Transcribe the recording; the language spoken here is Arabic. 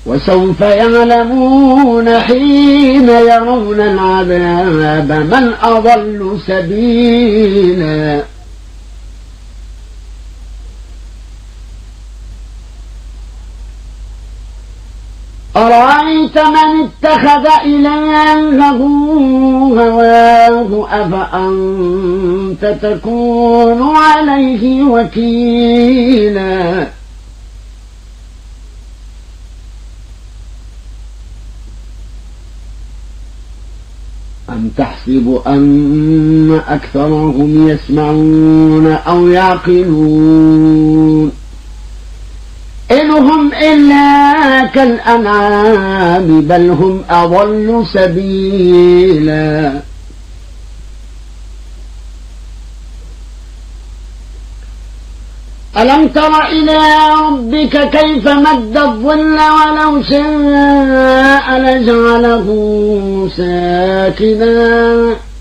وسوف يعلمون حين يرون العذاب من أضل سبيلا أرأيت من اتخذ إلهه هواه أفأنت تكون عليه وكيلا أم تحسب أن أكثرهم يسمعون أو يعقلون إن هم إلا كالأنعام بل هم أضل سبيلا ألم تر إلى ربك كيف مد الظل ولو شاء لجعله ساكنا